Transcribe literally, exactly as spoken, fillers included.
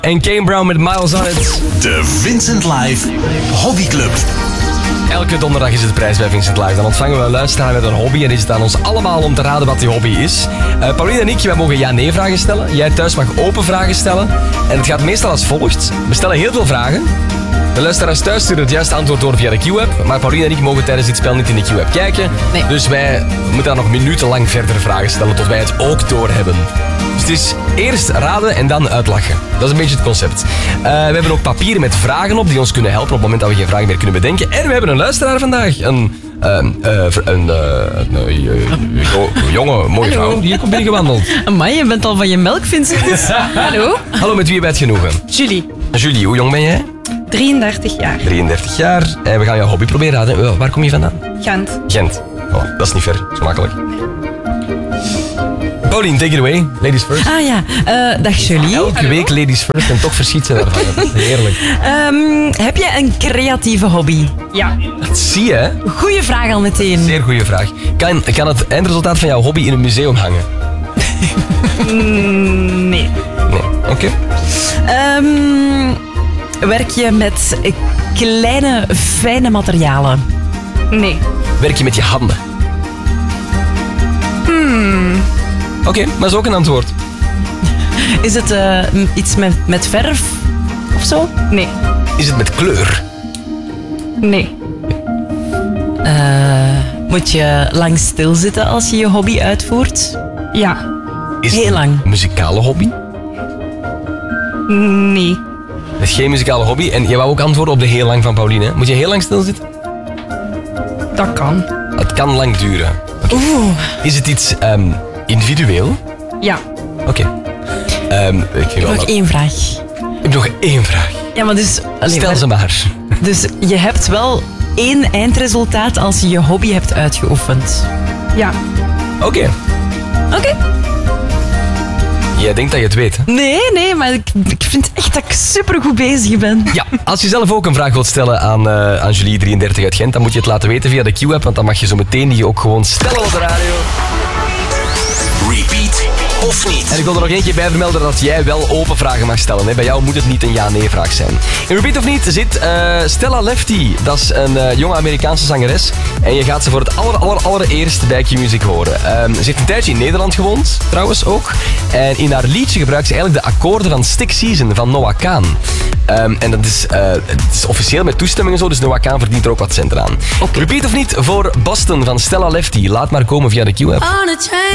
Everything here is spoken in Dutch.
En Kane Brown met Miles on It. De Vincent Live Hobbyclub. Elke donderdag is het prijs bij Vincent Live. Dan ontvangen we een luisteraar met een hobby en is het aan ons allemaal om te raden wat die hobby is. Uh, Pauline en ik, wij mogen ja-nee vragen stellen. Jij thuis mag open vragen stellen. En het gaat meestal als volgt. We stellen heel veel vragen. De luisteraars thuis sturen het juiste antwoord door via de Q-app. Maar Pauline en ik mogen tijdens dit spel niet in de Q-app kijken. Nee. Dus wij moeten dan nog minutenlang verder vragen stellen tot wij het ook doorhebben. Dus het is eerst raden en dan uitlachen. Dat is een beetje het concept. Uh, we hebben ook papieren met vragen op die ons kunnen helpen op het moment dat we geen vragen meer kunnen bedenken. En we hebben een luisteraar vandaag. Een, uh, uh, een, uh, een uh, jo- jonge, mooie Hallo. vrouw die hier komt binnengewandeld. Amai, je bent al van je melk, Vincent. Hallo. Hallo, met wie heb je het genoegen? Julie, Julie, hoe jong ben jij? drieëndertig jaar. drieëndertig jaar. En we gaan jouw hobby proberen raden. Waar kom je vandaan? Gent. Gent. Oh, dat is niet ver. Dat is makkelijk. Pauline, take it away. Ladies first. Ah ja, uh, dag Julie. Elke week ladies first en toch verschiet ze daarvan. Heerlijk. Um, heb je een creatieve hobby? Ja. Dat zie je, hè? Goeie vraag al meteen. Zeer goede vraag. Kan, kan het eindresultaat van jouw hobby in een museum hangen? Mm, nee. Nee. Oké. Okay. Um, werk je met kleine, fijne materialen? Nee. Werk je met je handen? Hmm. Oké, okay, maar dat is ook een antwoord. Is het uh, iets met, met verf of zo? Nee. Is het met kleur? Nee. Uh, moet je lang stilzitten als je je hobby uitvoert? Ja. Is heel het lang. Een muzikale hobby? Nee. Het is geen muzikale hobby. En je wou ook antwoorden op de heel lang van Pauline. Moet je heel lang stilzitten? Dat kan. Het kan lang duren. Okay. Oeh. Is het iets um, individueel? Ja. Oké. Okay. Um, ik heb nog dat... één vraag. Ik heb nog één vraag. Ja, maar dus... Allee, Stel maar... ze maar. Dus je hebt wel één eindresultaat als je je hobby hebt uitgeoefend. Ja. Oké. Okay. Oké. Okay. Jij denkt dat je het weet, hè? Nee, nee, maar ik, ik vind echt dat ik supergoed bezig ben. Ja, als je zelf ook een vraag wilt stellen aan, uh, aan Julie, drieëndertig uit Gent, dan moet je het laten weten via de Q-app, want dan mag je zo meteen die ook gewoon stellen op de radio. Repeat of niet? En ik wil er nog één keer bij vermelden dat jij wel open vragen mag stellen. Hè? Bij jou moet het niet een ja-nee-vraag zijn. In Repeat of niet zit uh, Stella Lefty. Dat is een uh, jonge Amerikaanse zangeres. En je gaat ze voor het aller, aller, allereerst bij Q-Music horen. Um, ze heeft een tijdje in Nederland gewoond, trouwens ook. En in haar liedje gebruikt ze eigenlijk de akkoorden van Stick Season van Noah Kahan. Um, en dat is, uh, het is officieel met toestemming en zo, dus Noah Kahan verdient er ook wat centen aan. Okay. Repeat of niet voor Boston van Stella Lefty. Laat maar komen via de Q-app.